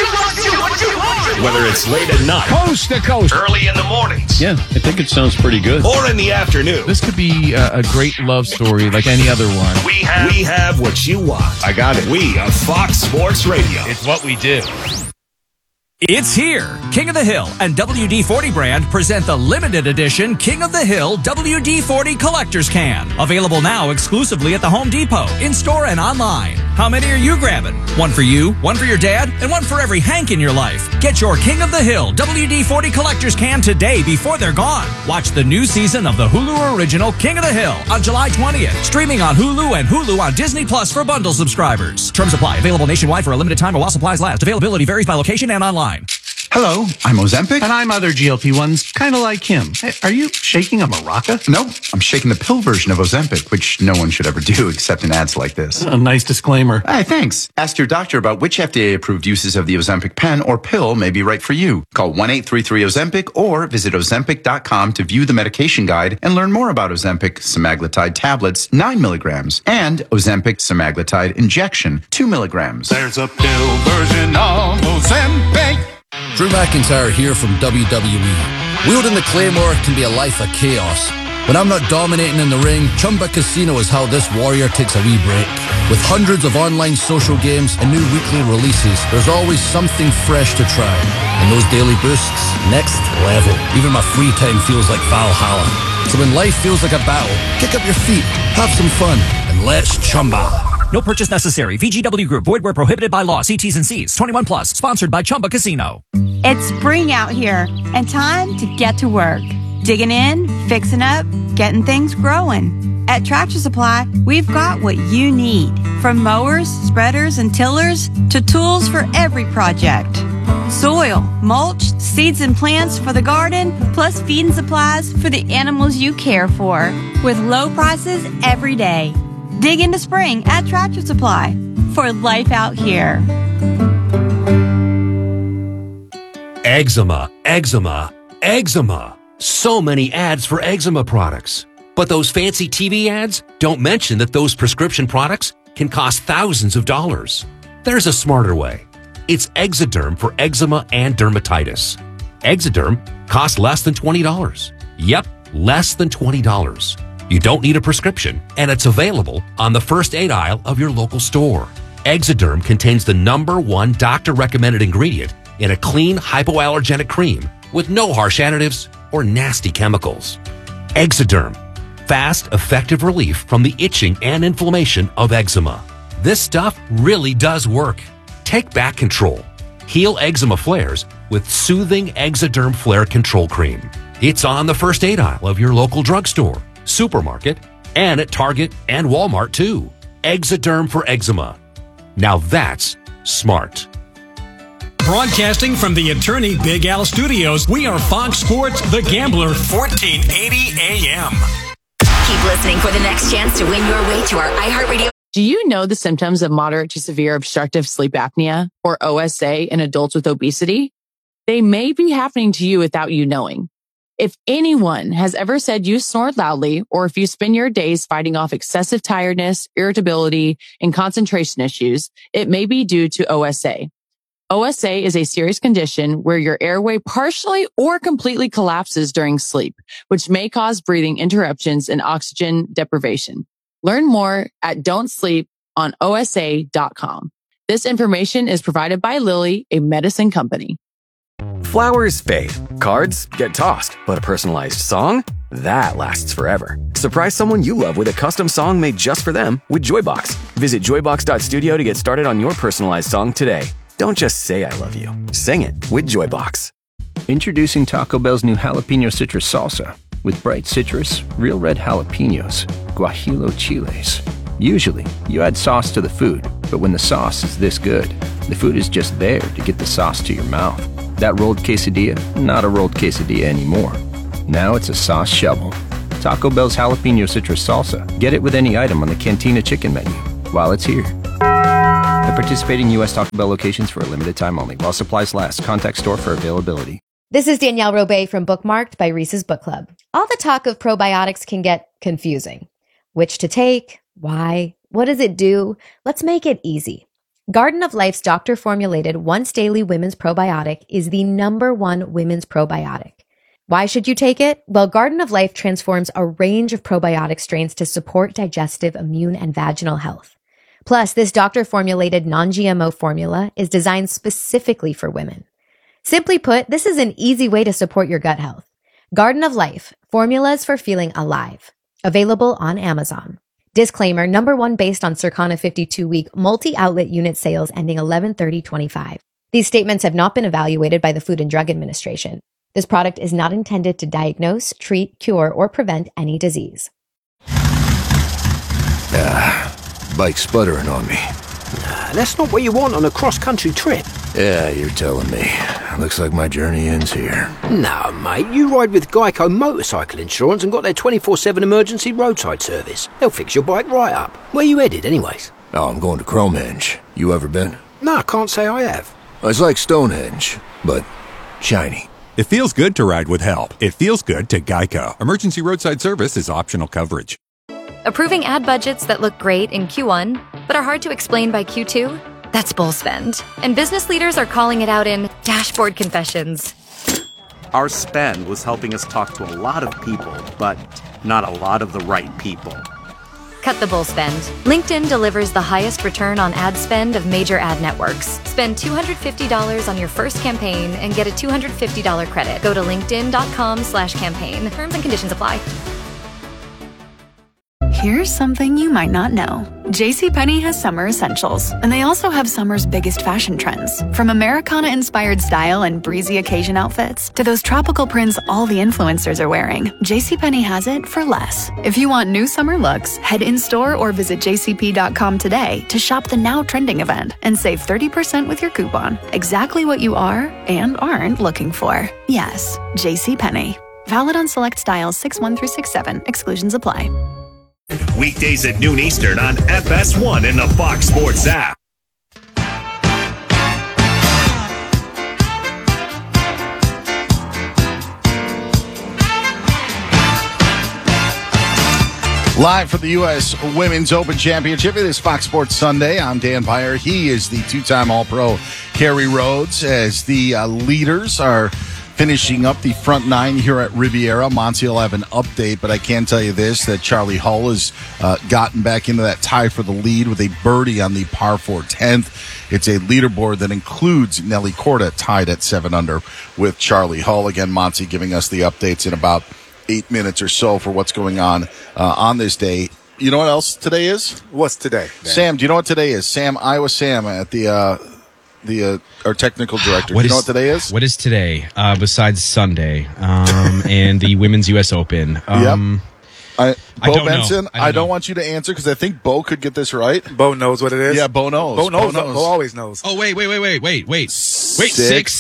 Whether it's late at night, Coast to coast, early in the mornings, Yeah, I think it sounds pretty good. or in the afternoon, This could be a great love story like any other one. we have what you want. I got it. We are Fox Sports Radio. It's what we do. It's here. King of the Hill and WD-40 brand present the limited edition King of the Hill WD-40 Collector's Can. Available now exclusively at the Home Depot, in-store and online. How many are you grabbing? One for you, one for your dad, and one for every Hank in your life. Get your King of the Hill WD-40 Collector's Can today before they're gone. Watch the new season of the Hulu original King of the Hill on July 20th. Streaming on Hulu and Hulu on Disney Plus for bundle subscribers. Terms apply. Available nationwide for a limited time or while supplies last. Availability varies by location and online. Hello, I'm Ozempic. And I'm other GLP-1s, kind of like him. Hey, are you shaking a maraca? No, I'm shaking the pill version of Ozempic, which no one should ever do except in ads like this. A nice disclaimer. Hey, thanks. Ask your doctor about which FDA-approved uses of the Ozempic pen or pill may be right for you. Call 1-833-OZEMPIC or visit Ozempic.com to view the medication guide and learn more about Ozempic semaglutide tablets, 9 milligrams, and Ozempic semaglutide injection, 2 milligrams. There's a pill version of Ozempic. Drew McIntyre here from WWE. Wielding the Claymore can be a life of chaos. When I'm not dominating in the ring, Chumba Casino is how this warrior takes a wee break. With hundreds of online social games and new weekly releases, there's always something fresh to try. And those daily boosts, next level. Even my free time feels like Valhalla. So when life feels like a battle, kick up your feet, have some fun, and let's Chumba. No purchase necessary. VGW Group. Void where prohibited by law. See T's and C's. 21 plus. Sponsored by Chumba Casino. It's spring out here and time to get to work. Digging in, fixing up, getting things growing. At Tractor Supply, we've got what you need. From mowers, spreaders, and tillers to tools for every project. Soil, mulch, seeds and plants for the garden, plus feeding supplies for the animals you care for. With low prices every day. Dig into spring at Tractor Supply for life out here. Eczema, eczema, eczema. So many ads for eczema products. But those fancy TV ads don't mention that those prescription products can cost thousands of dollars. There's a smarter way. It's Exoderm for eczema and dermatitis. Exoderm costs less than $20. Yep, less than $20. You don't need a prescription, and it's available on the first aid aisle of your local store. Exoderm contains the #1 doctor-recommended ingredient in a clean, hypoallergenic cream with no harsh additives or nasty chemicals. Exoderm. Fast, effective relief from the itching and inflammation of eczema. This stuff really does work. Take back control. Heal eczema flares with soothing Exoderm Flare Control Cream. It's on the first aid aisle of your local drugstore, supermarket, and at Target and Walmart too. Exoderm for eczema. Now that's smart. Broadcasting from the Attorney Big Al Studios, we are Fox Sports The Gambler, 1480 AM. Keep listening for the next chance to win your way to our iHeartRadio. Do you know the symptoms of moderate to severe obstructive sleep apnea, or OSA, in adults with obesity? They may be happening to you without you knowing. If anyone has ever said you snore loudly, or if you spend your days fighting off excessive tiredness, irritability, and concentration issues, it may be due to OSA. OSA is a serious condition where your airway partially or completely collapses during sleep, which may cause breathing interruptions and oxygen deprivation. Learn more at don'tsleeponosa.com. This information is provided by Lilly, a medicine company. Flowers fade, cards get tossed, but a personalized song? That lasts forever. Surprise someone you love with a custom song made just for them with Joybox. Visit joybox.studio to get started on your personalized song today. Don't just say I love you. Sing it with Joybox. Introducing Taco Bell's new jalapeno citrus salsa. with bright citrus, real red jalapenos, guajillo chiles. Usually, you add sauce to the food, but when the sauce is this good, the food is just there to get the sauce to your mouth. That rolled quesadilla, not a rolled quesadilla anymore. Now it's a sauce shovel. Taco Bell's jalapeno citrus salsa. Get it with any item on the Cantina chicken menu while it's here. At participating U.S. Taco Bell locations for a limited time only. While supplies last. Contact store for availability. This is Danielle Robay from Bookmarked by Reese's Book Club. All the talk of probiotics can get confusing. Which to take? Why? What does it do? Let's make it easy. Garden of Life's doctor-formulated once-daily women's probiotic is the #1 women's probiotic. Why should you take it? Well, Garden of Life transforms a range of probiotic strains to support digestive, immune, and vaginal health. Plus, this doctor-formulated non-GMO formula is designed specifically for women. Simply put, this is an easy way to support your gut health. Garden of Life, formulas for feeling alive. Available on Amazon. Disclaimer, #1 based on Circana 52-week multi-outlet unit sales ending 11/30/25. These statements have not been evaluated by the Food and Drug Administration. This product is not intended to diagnose, treat, cure, or prevent any disease. Bike's sputtering on me. That's not what you want on a cross-country trip. Yeah, you're telling me. Looks like my journey ends here. No, mate, you ride with Geico Motorcycle Insurance and got their 24/7 emergency roadside service. They'll fix your bike right up. Where you headed, anyways? Oh, I'm going to Cromehenge. You ever been? No, I can't say I have. It's like Stonehenge, but shiny. It feels good to ride with help. It feels good to Geico. Emergency roadside service is optional coverage. Approving ad budgets that look great in Q1, but are hard to explain by Q2? That's bull spend. And business leaders are calling it out in dashboard confessions. Our spend was helping us talk to a lot of people, but not a lot of the right people. Cut the bull spend. LinkedIn delivers the highest return on ad spend of major ad networks. Spend $250 on your first campaign and get a $250 credit. Go to linkedin.com/campaign. Terms and conditions apply. Here's something you might not know. JCPenney has summer essentials, and they also have summer's biggest fashion trends. From Americana-inspired style and breezy occasion outfits to those tropical prints all the influencers are wearing, JCPenney has it for less. If you want new summer looks, head in-store or visit jcp.com today to shop the now trending event and save 30% with your coupon. Exactly what you are and aren't looking for. Yes, JCPenney. Valid on select styles 6/1 through 6/7. Exclusions apply. Weekdays at noon Eastern on FS1 and the Fox Sports app. Live from the U.S. Women's Open Championship, it is Fox Sports Sunday. I'm Dan Beyer. He is the two-time All-Pro Kerry Rhodes, as the leaders are finishing up the front nine here at Riviera. Monty will have an update, but I can tell you this, that Charlie Hull has gotten back into that tie for the lead with a birdie on the par 4 10th. It's a leaderboard that includes Nelly Korda tied at 7 under with Charlie Hull. Again, Monty giving us the updates in about 8 minutes or so for what's going on this day. You know what else today is? What's today, Dan? Sam, do you know what today is? Iowa Sam at our technical director. Do you know what today is? What is today besides Sunday and the Women's U.S. Open? Bo Benson, I don't want you to answer because I think Bo could get this right. Bo knows what it is? Yeah, Bo knows. Bo always knows. Oh, wait. 6-7.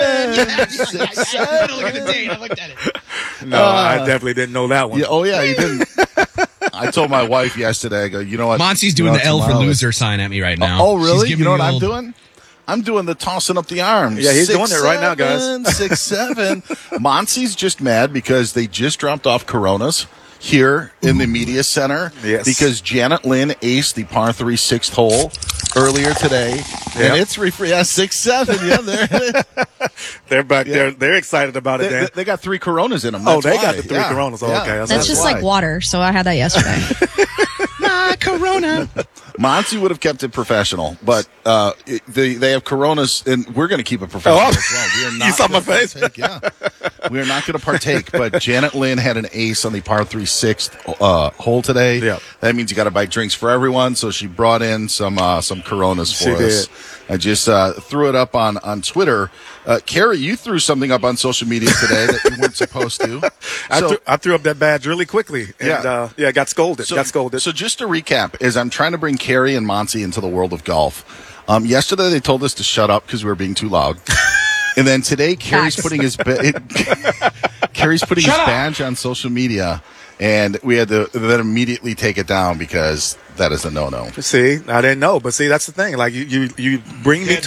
6-7. Look at the date. I looked at it. No, I definitely didn't know that one. Yeah, you didn't. I told my wife yesterday, I go, you know what? Monty's doing the L for loser sign at me right now. Oh, really? You know what I'm doing? I'm doing the tossing up the arms. Yeah, he's doing it right now, guys. 6-7. Monty's just mad because they just dropped off Coronas here in the media center. Yes. Because Janet Lynn aced the par 3 6th hole earlier today. And it's 6-7. Yeah, they're back there. They're excited about it, They got 3 Coronas in them. They got the 3 Coronas. Oh, okay. That's just like water, so I had that yesterday. Corona. Monty would have kept it professional, but they have Coronas, and we're going to keep it professional as well. We are not you saw my face? We are not going to partake, but Janet Lynn had an ace on the par 3 6th hole today. Yeah. That means you got to buy drinks for everyone, so she brought in some Coronas for us. I just threw it up on Twitter. Carrie, you threw something up on social media today that you weren't supposed to. I threw up that badge really quickly, and got scolded. So just to recap, as I'm trying to bring Carrie and Monty into the world of golf, yesterday they told us to shut up because we were being too loud. And then today, Carrie's putting his badge on social media, and we had to then immediately take it down because that is a no-no. See, I didn't know, but see, that's the thing. Like you bring me to